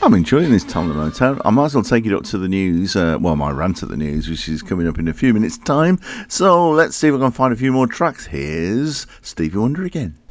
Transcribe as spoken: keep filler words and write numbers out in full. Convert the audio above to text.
I'm enjoying this time of the motel. I might as well take it up to the news. Uh, well, my rant at the news, which is coming up in a few minutes' time. So let's see if I can find a few more tracks. Here's Stevie Wonder again.